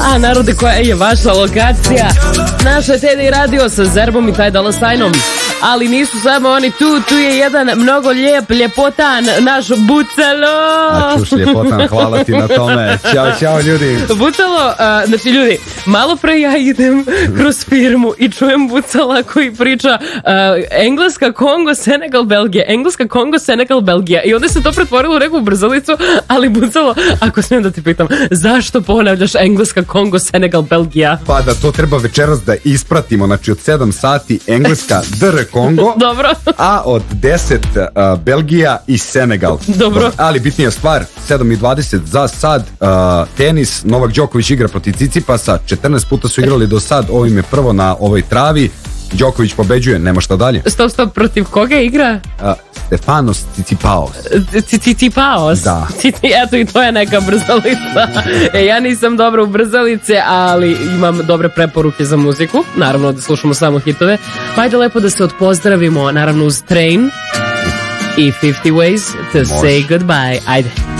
A narode, koja je vaša lokacija? Naša Teddy radio sa Zerbom i Ty Dolla Signom. Ali nisu samo oni tu je jedan mnogo ljepotan, naš Bucalo. A čuš, ljepotan, hvala ti na tome. Ćao ljudi. Bucalo, znači ljudi, malo pre ja idem kroz firmu i čujem Bucala koji priča Engleska, Kongo, Senegal, Belgija. Engleska, Kongo, Senegal, Belgija. I onda se to pretvorilo u neku brzalicu, ali Bucalo, ako smijem da ti pitam, zašto ponavljaš Engleska, Kongo, Senegal, Belgija? Pa da to treba večeras da ispratimo, znači od 7 sati Engleska, DR Kongo, dobro. A od 10 Belgija i Senegal. Dobro. Ali bitnija stvar, 7:20 za sad, tenis, Novak Đoković igra protiv Cicipasa, 14 puta su igrali do sad, ovo im je prvo na ovoj travi. Đoković pobeđuje, nema šta dalje. Stop, protiv koga igra? Stefanos Tsitsipaos. Tsitsipaos? Da. Eto, i to je neka brzalica. Ja nisam dobra u brzalice, ali imam dobre preporuke za muziku. Naravno da slušamo samo hitove. Pa ajde lepo da se odpozdravimo, naravno uz Train i 50 Ways to Say Goodbye. Ajde.